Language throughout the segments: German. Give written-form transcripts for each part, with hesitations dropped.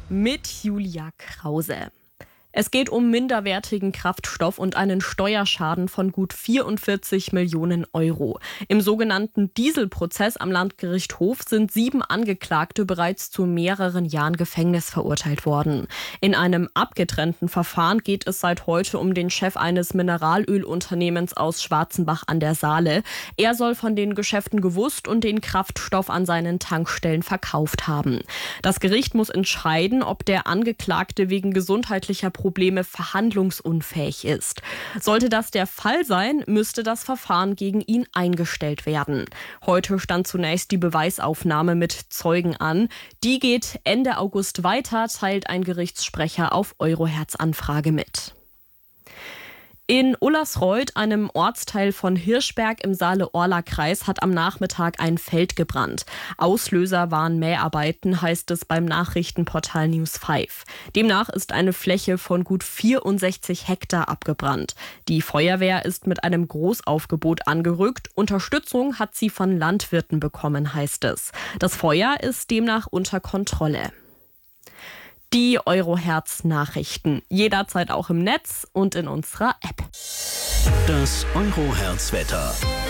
mit Julia Krause. Es geht um minderwertigen Kraftstoff und einen Steuerschaden von gut 44 Millionen Euro. Im sogenannten Dieselprozess am Landgericht Hof sind 7 Angeklagte bereits zu mehreren Jahren Gefängnis verurteilt worden. In einem abgetrennten Verfahren geht es seit heute um den Chef eines Mineralölunternehmens aus Schwarzenbach an der Saale. Er soll von den Geschäften gewusst und den Kraftstoff an seinen Tankstellen verkauft haben. Das Gericht muss entscheiden, ob der Angeklagte wegen gesundheitlicher Probleme verhandlungsunfähig ist. Sollte das der Fall sein, müsste das Verfahren gegen ihn eingestellt werden. Heute stand zunächst die Beweisaufnahme mit Zeugen an. Die geht Ende August weiter, teilt ein Gerichtssprecher auf Euroherz Anfrage mit. In Ullersreuth, einem Ortsteil von Hirschberg im Saale-Orla-Kreis, hat am Nachmittag ein Feld gebrannt. Auslöser waren Mäharbeiten, heißt es beim Nachrichtenportal News 5. Demnach ist eine Fläche von gut 64 Hektar abgebrannt. Die Feuerwehr ist mit einem Großaufgebot angerückt. Unterstützung hat sie von Landwirten bekommen, heißt es. Das Feuer ist demnach unter Kontrolle. Die Euroherz-Nachrichten. Jederzeit auch im Netz und in unserer App. Das Euroherz-Wetter.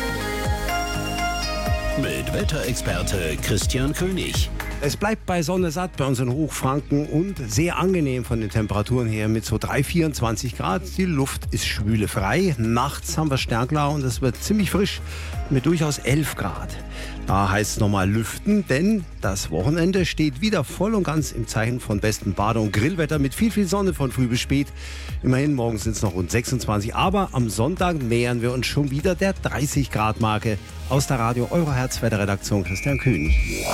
Mit Wetterexperte Christian König. Es bleibt bei Sonne satt bei uns in Hochfranken und sehr angenehm von den Temperaturen her mit so 24 Grad. Die Luft ist schwülefrei. Nachts haben wir Sternklar und es wird ziemlich frisch mit durchaus 11 Grad. Da heißt es nochmal lüften, denn das Wochenende steht wieder voll und ganz im Zeichen von bestem Bade- und Grillwetter mit viel Sonne von früh bis spät. Immerhin, morgen sind es noch rund 26, aber am Sonntag nähern wir uns schon wieder der 30-Grad-Marke. Aus der Radio Euroherz Wetterredaktion Christian König.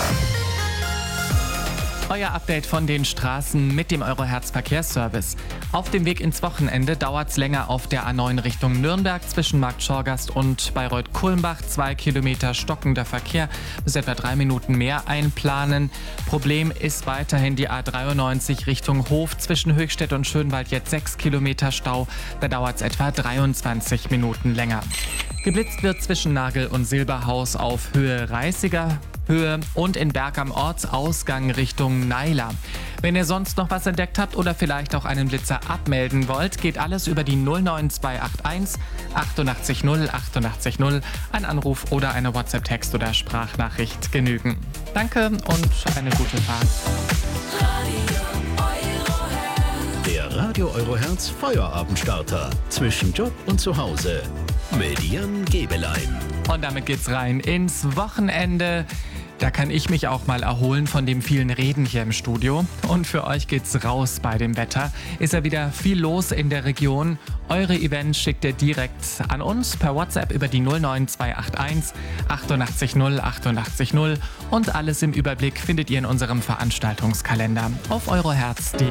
Euer Update von den Straßen mit dem Euroherz Verkehrsservice. Auf dem Weg ins Wochenende dauert es länger auf der A9 Richtung Nürnberg zwischen Markt Schorgast und Bayreuth-Kulmbach. 2 Kilometer stockender Verkehr, bis etwa 3 Minuten mehr einplanen. Problem ist weiterhin die A93 Richtung Hof zwischen Höchstädt und Schönwald. Jetzt 6 Kilometer Stau, da dauert es etwa 23 Minuten länger. Geblitzt wird zwischen Nagel und Silberhaus auf Höhe Reißiger Höhe und in Berg am Ortsausgang Richtung Naila. Wenn ihr sonst noch was entdeckt habt oder vielleicht auch einen Blitzer abmelden wollt, geht alles über die 09281 88 0 88 0. Ein Anruf oder eine WhatsApp-Text- oder Sprachnachricht genügen. Danke und eine gute Fahrt. Der Radio Euroherz Feuerabendstarter zwischen Job und Zuhause mit Jan Gebelein. Und damit geht's rein ins Wochenende. Da kann ich mich auch mal erholen von dem vielen Reden hier im Studio. Und für euch geht's raus bei dem Wetter. Ist ja wieder viel los in der Region. Eure Events schickt ihr direkt an uns per WhatsApp über die 09281 88 0 88 0. Und alles im Überblick findet ihr in unserem Veranstaltungskalender auf euroherz.de.